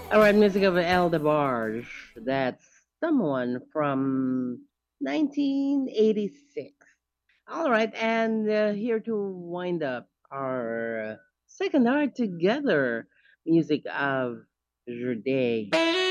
All right, music of El DeBarge. That's someone from 1986. All right, and here to wind up our second hour together, music of your day.